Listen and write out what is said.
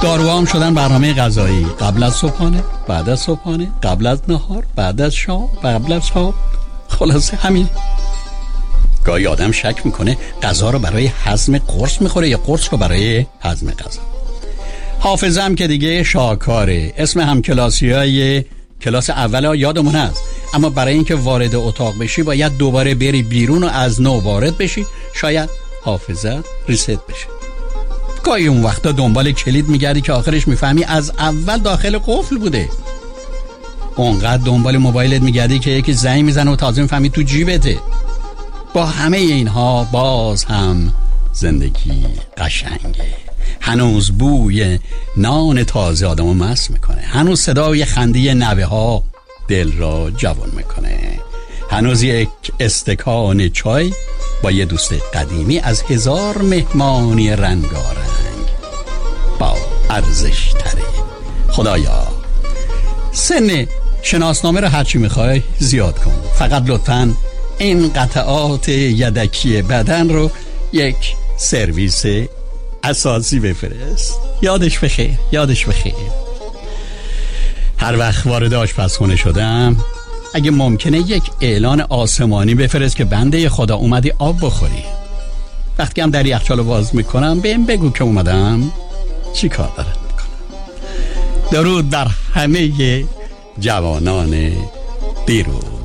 داروام شدن برنامه غذایی، قبل از صبحانه، بعد از صبحانه، قبل از نهار، بعد از شام، قبل از خواب. خلاصه همین. گاهی آدم شک میکنه غذا رو برای هضم قرص میخوره یا قرص رو برای هضم غذا. حافظم که دیگه شاکاره. اسم همکلاسیای کلاس اول یادمون هست، اما برای اینکه وارد اتاق بشی باید دوباره بری بیرون و از نو وارد بشی، شاید حافظه ریست بشه. گاهی اون وقتا دنبال کلید میگردی که آخرش میفهمی از اول داخل قفل بوده. اونقدر دنبال موبایلت میگردی که یکی زنگ میزنه و تازه میفهمی تو جیبته. با همه اینها باز هم زندگی قشنگه. هنوز بوی نان تازه آدمو مست میکنه. هنوز صدای خنده نوه ها دل را جوان میکنه. هنوز یک استکان چای با یه دوست قدیمی از 1000 مهمانی رنگارنگ با ارزش تره. خدایا سن شناسنامه رو هرچی میخوای زیاد کن، فقط لطفاً این قطعات یدکی بدن رو یک سرویس اساسی بفرست. یادش بخیر، یادش بخیر. هر وقت وارد آشپزخونه شدم اگه ممکنه یک اعلان آسمانی بفرست که بنده خدا اومدی آب بخوری. وقتی هم در یخچالو باز میکنم بهم بگو که اومدم چی کار دارم میکنم. درود بر همه جوانان دیروز.